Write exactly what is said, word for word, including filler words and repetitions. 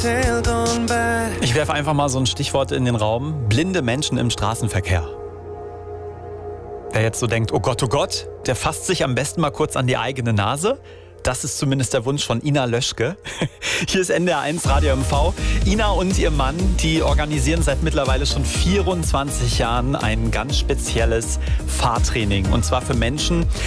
Ich werfe einfach mal so ein Stichwort in den Raum. Blinde Menschen im Straßenverkehr. Wer jetzt so denkt, oh Gott, oh Gott, der fasst sich am besten mal kurz an die eigene Nase. Das ist zumindest der Wunsch von Ina Löschke. Hier ist N D R eins Radio M V. Ina und ihr Mann, die organisieren seit mittlerweile schon vierundzwanzig Jahren ein ganz spezielles Fahrtraining. Und zwar für Menschen,